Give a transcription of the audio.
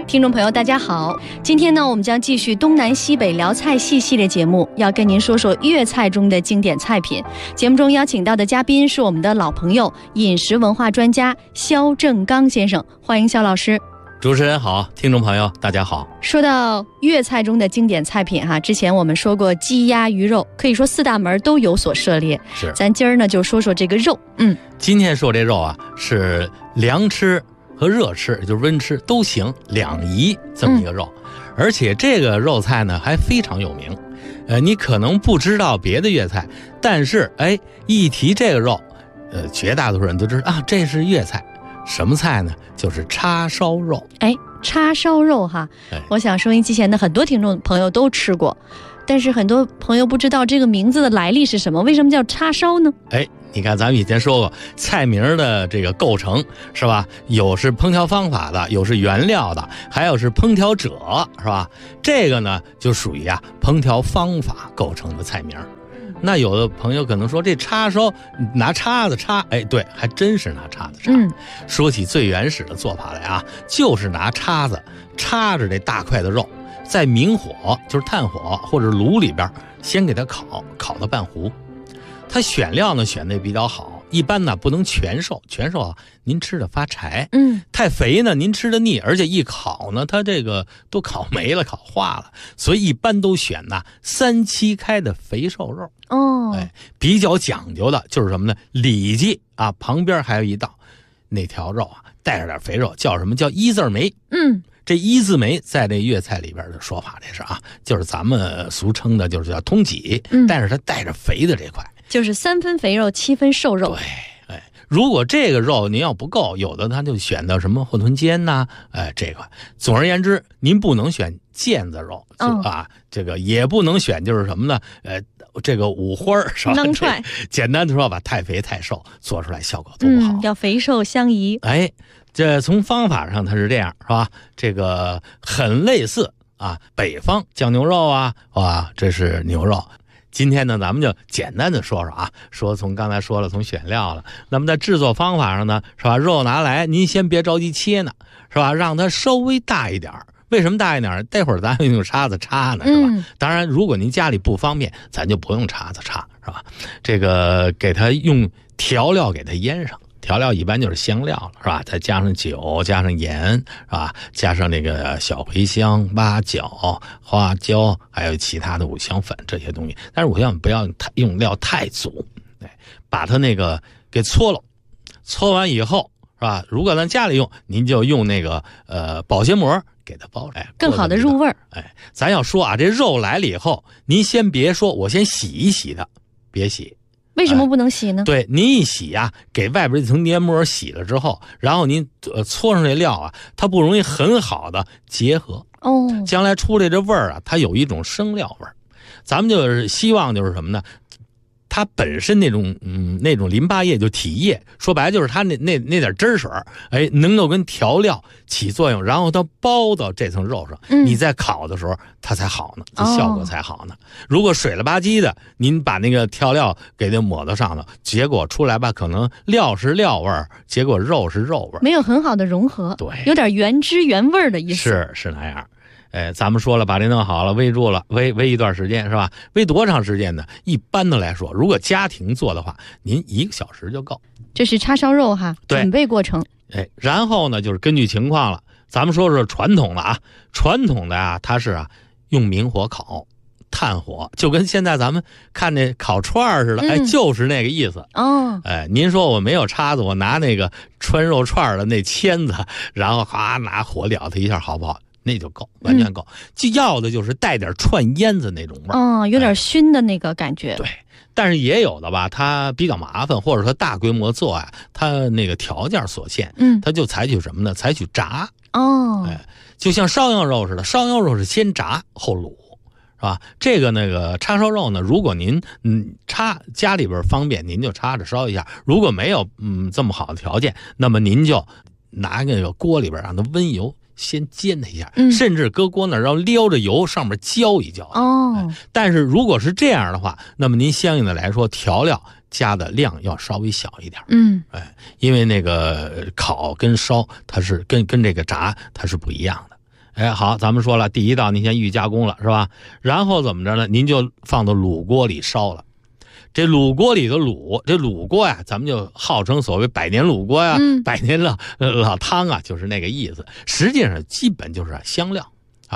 听众朋友大家好，今天呢我们将继续东南西北聊菜系列节目，要跟您说说粤菜中的经典菜品。节目中邀请到的嘉宾是我们的老朋友，饮食文化专家肖正刚先生，欢迎肖老师。 主持人好，听众朋友大家好。 说到粤菜中的经典菜品之前我们说过鸡鸭鱼肉，可以说四大门都有所涉猎。 是， 咱今儿呢就说说这个肉。 今天说这肉啊，是凉吃和热吃，也就是温吃都行，两宜这么一个肉。而且这个肉菜呢还非常有名。你可能不知道别的粤菜，但是一提这个肉，绝大多数人都知道啊，这是粤菜。什么菜呢？就是叉烧肉。 叉烧肉哈，我想收音机前的很多听众朋友都吃过，但是很多朋友不知道这个名字的来历是什么，为什么叫叉烧呢？ 你看咱们以前说过菜名的这个构成是吧，有是烹调方法的，有是原料的，还有是烹调者是吧，这个呢就属于烹调方法构成的菜名。那有的朋友可能说这叉烧拿叉子叉，对，还真是拿叉子叉。说起最原始的做法来就是拿叉子插着这大块的肉，在明火就是炭火或者炉里边先给它烤到半糊。它选料呢选的比较好，一般呢不能全熟您吃的发柴，太肥呢您吃的腻，而且一烤呢它这个都烤没了，烤化了，所以一般都选3七开的肥瘦肉。比较讲究的就是什么呢？里脊旁边还有一道那条肉带着点肥肉，叫什么？叫一字眉。这一字眉在这粤菜里边的说法，这是就是咱们俗称的就是叫通脊，但是它带着肥的这块，就是 3分肥肉7分瘦肉。 对，如果这个肉您要不够，有的他就选到什么馄饨尖这块。总而言之，您不能选腱子肉，这个也不能选就是什么呢？这个五花是吧？ 能踹。 简单的说吧，太肥太瘦，做出来效果都不好。 要肥瘦相宜。 这从方法上它是这样是吧？这个很类似北方酱牛肉这是牛肉。今天呢咱们就简单的说说从刚才说了从选料了，那么在制作方法上呢是吧，肉拿来您先别着急切呢是吧，让它稍微大一点。为什么大一点？待会儿咱用叉子叉呢是吧？当然如果您家里不方便，咱就不用叉子叉是吧？这个给它用调料给它腌上，调料一般就是香料了是吧？再加上酒，加上盐是吧？加上那个小茴香、八角、花椒，还有其他的五香粉这些东西。但是五香粉不要用料太足，把它那个给搓了，搓完以后是吧？如果咱家里用，您就用那个保鲜膜给它包着， 更好的入味儿。 咱要说这肉来了以后，您先别说我先洗一洗它，别洗。 为什么不能洗呢？ 对，您一洗给外边这层黏膜洗了之后，然后您搓上这料它不容易很好的结合。将来出来这味儿它有一种生料味儿。咱们就是希望就是什么呢？它本身那种淋巴液就体液，说白了就是它那点汁水能够跟调料起作用，然后它包到这层肉上，你在烤的时候它才好呢，这效果才好呢。如果水了吧唧的，您把那个调料给它抹到上头，结果出来可能料是料味儿，结果肉是肉味儿， 没有很好的融合， 对， 有点原汁原味的意思。 是那样。咱们说了，把这弄好了，煨住了，煨一段时间是吧？煨多长时间呢？一般的来说，如果家庭做的话，您1个小时就够。 这是叉烧肉准备过程。 然后呢，就是根据情况了。咱们说说传统的传统的它是用明火烤，炭火，就跟现在咱们看那烤串似的，就是那个意思。您说我没有叉子，我拿那个穿肉串的那签子，然后拿火燎它一下，好不好？那就够，完全够。就要的就是带点串烟子那种味儿， 有点熏的那个感觉。 对，但是也有的它比较麻烦，或者说大规模做它那个条件所限，它就采取什么呢？采取炸。就像烧羊肉似的，烧羊肉是先炸后卤，是吧？这个那个叉烧肉呢，如果您家里边方便，您就插着烧一下；如果没有这么好的条件，那么您就拿那个锅里边让它温油先煎它一下，甚至搁锅那儿，然后撩着油上面浇一浇。但是如果是这样的话，那么您相应的来说调料加的量要稍微小一点。因为那个烤跟烧它是跟这个炸它是不一样的。 哎，好，咱们说了，第一道您先预加工了是吧？然后怎么着呢？您就放到卤锅里烧了。这卤锅里的卤，这卤锅呀，咱们就号称所谓百年卤锅呀，百年老汤啊，就是那个意思。实际上基本就是香料。